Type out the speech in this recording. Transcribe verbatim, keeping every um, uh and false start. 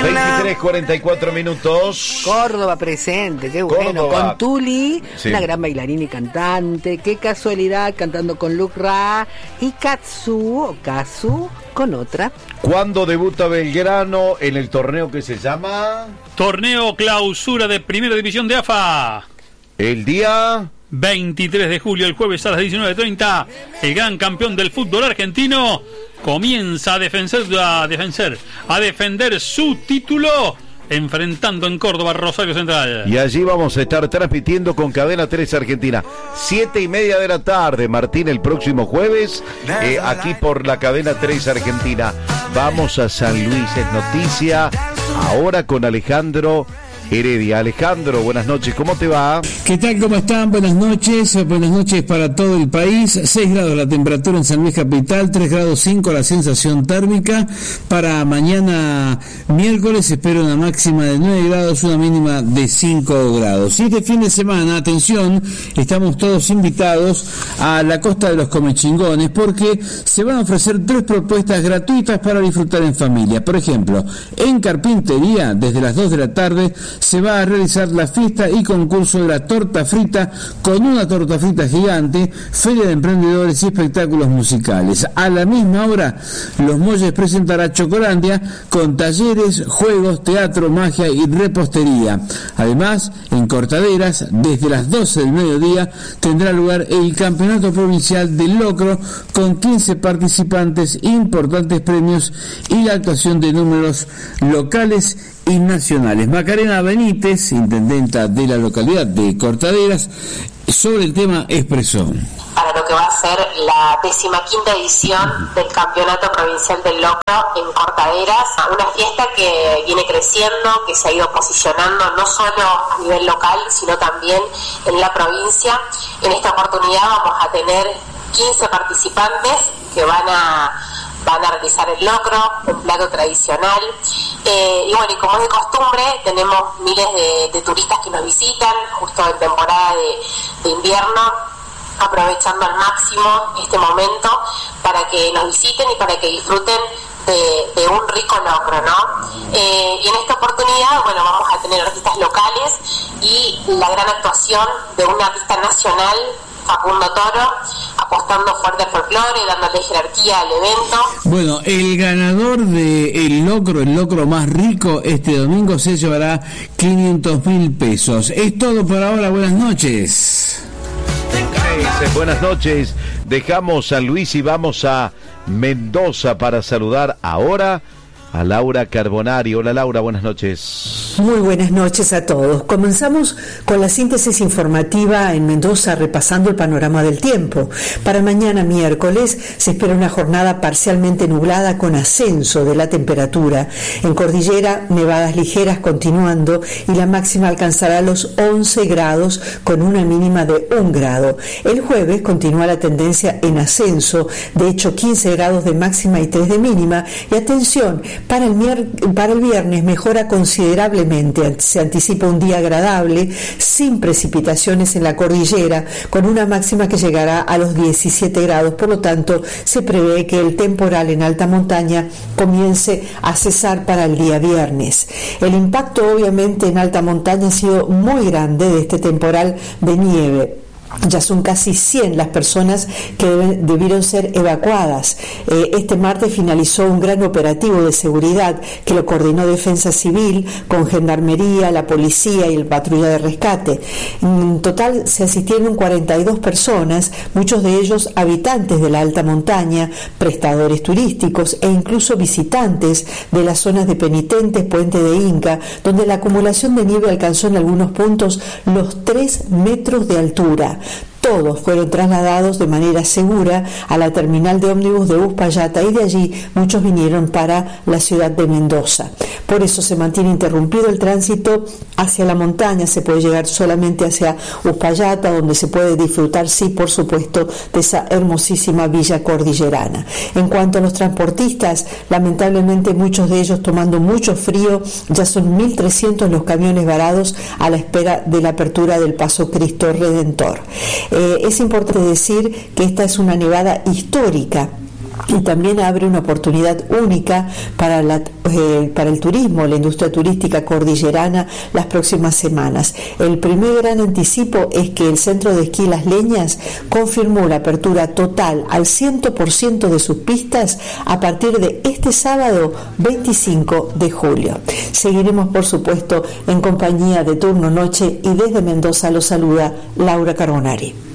veintitrés cuarenta y cuatro minutos. Córdoba presente, qué bueno. Córdoba. Con Tuli, sí. Una gran bailarina y cantante. Qué casualidad, cantando con Luke Ra. Y Katsu, o Kazu, con otra. ¿Cuándo debuta Belgrano en el torneo que se llama? Torneo Clausura de Primera División de A F A. El día veintitrés de julio, el jueves a las diecinueve treinta, el gran campeón del fútbol argentino comienza a defender, a defender, a defender su título, enfrentando en Córdoba Rosario Central. Y allí vamos a estar transmitiendo con Cadena tres Argentina. Siete y media de la tarde, Martín, el próximo jueves, eh, aquí por la Cadena tres Argentina. Vamos a San Luis, es noticia, ahora con Alejandro Heredia. Alejandro, buenas noches, ¿cómo te va? ¿Qué tal? ¿Cómo están? Buenas noches, buenas noches para todo el país. seis grados la temperatura en San Luis Capital, tres grados cinco la sensación térmica. Para mañana miércoles espero una máxima de nueve grados, una mínima de cinco grados. Y este fin de semana, atención, estamos todos invitados a la Costa de los Comechingones porque se van a ofrecer tres propuestas gratuitas para disfrutar en familia. Por ejemplo, en Carpintería, desde las dos de la tarde, se va a realizar la fiesta y concurso de la torta frita con una torta frita gigante, feria de emprendedores y espectáculos musicales. A la misma hora, Los Molles presentará Chocolandia con talleres, juegos, teatro, magia y repostería. Además, en Cortaderas, desde las doce del mediodía, tendrá lugar el Campeonato Provincial del Locro con quince participantes, importantes premios y la actuación de números locales y nacionales. Macarena Benítez, intendenta de la localidad de Cortaderas, sobre el tema expresó: para lo que va a ser la decimaquinta edición del Campeonato Provincial del Locro en Cortaderas, una fiesta que viene creciendo, que se ha ido posicionando no solo a nivel local, sino también en la provincia. En esta oportunidad vamos a tener quince participantes que van a van a realizar el locro, un plato tradicional, eh, y bueno, y como es de costumbre, tenemos miles de, de turistas que nos visitan, justo en temporada de, de invierno, aprovechando al máximo este momento para que nos visiten y para que disfruten de, de un rico locro, ¿no? Eh, y en esta oportunidad, bueno, vamos a tener artistas locales y la gran actuación de un artista nacional, Facundo Toro, apostando fuerte al folclore, dándole jerarquía al evento. Bueno, el ganador de el locro, el locro más rico, este domingo se llevará quinientos mil pesos. Es todo por ahora, buenas noches. Buenas noches, dejamos San Luis y vamos a Mendoza para saludar ahora a Laura Carbonari. Hola Laura, buenas noches. Muy buenas noches a todos. Comenzamos con la síntesis informativa en Mendoza, repasando el panorama del tiempo. Para mañana miércoles se espera una jornada parcialmente nublada con ascenso de la temperatura. En Cordillera, nevadas ligeras continuando y la máxima alcanzará los once grados con una mínima de un grado. El jueves continúa la tendencia en ascenso, de hecho quince grados de máxima y tres de mínima. Y atención, Para el, mier- para el viernes mejora considerablemente, se anticipa un día agradable, sin precipitaciones en la cordillera, con una máxima que llegará a los diecisiete grados, por lo tanto se prevé que el temporal en alta montaña comience a cesar para el día viernes. El impacto obviamente en alta montaña ha sido muy grande de este temporal de nieve. Ya son casi cien las personas que deben, debieron ser evacuadas. Eh, este martes finalizó un gran operativo de seguridad que lo coordinó Defensa Civil con Gendarmería, la Policía y el Patrulla de Rescate. En total se asistieron cuarenta y dos personas, muchos de ellos habitantes de la alta montaña, prestadores turísticos e incluso visitantes de las zonas de Penitentes, Puente de Inca, donde la acumulación de nieve alcanzó en algunos puntos los tres metros de altura. Todos fueron trasladados de manera segura a la terminal de ómnibus de Uspallata y de allí muchos vinieron para la ciudad de Mendoza. Por eso se mantiene interrumpido el tránsito hacia la montaña, se puede llegar solamente hacia Uspallata, donde se puede disfrutar, sí, por supuesto, de esa hermosísima villa cordillerana. En cuanto a los transportistas, lamentablemente muchos de ellos tomando mucho frío, ya son mil trescientos los camiones varados a la espera de la apertura del Paso Cristo Redentor. Eh, es importante decir que esta es una nevada histórica y también abre una oportunidad única para, la, eh, para el turismo, la industria turística cordillerana las próximas semanas. El primer gran anticipo es que el centro de esquí Las Leñas confirmó la apertura total al cien por ciento de sus pistas a partir de este sábado veinticinco de julio. Seguiremos, por supuesto, en compañía de Turno Noche, y desde Mendoza los saluda Laura Carbonari.